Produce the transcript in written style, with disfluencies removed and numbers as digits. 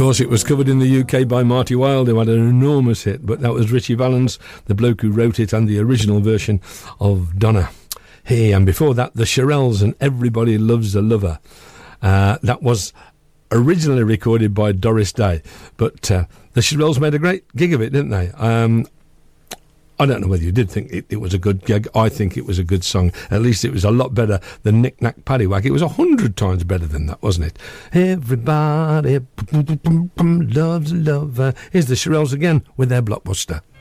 course, it was covered in the UK by Marty Wilde, who had an enormous hit, but that was Richie Valens, the bloke who wrote it, and the original version of Donna. Hey, and before that, the Shirelles and Everybody Loves a Lover. That was originally recorded by Doris Day, but the Shirelles made a great gig of it, didn't they? I don't know whether you did think it was a good gig. I think it was a good song. At least it was a lot better than Knick Knack Paddywhack. It was 100 times better than that, wasn't it? Everybody loves a lover. Here's the Shirelles again with their blockbuster.